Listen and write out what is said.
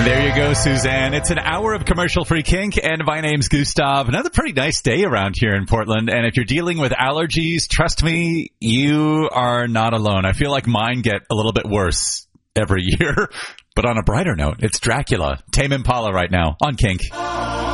There you go, Suzanne. It's an hour of commercial-free kink, and my name's Gustav. Another pretty nice day around here in Portland, and if you're dealing with allergies, trust me, you are not alone. I feel like mine get a little bit worse every year. But on a brighter note, it's Dracula, Tame Impala right now on Kink.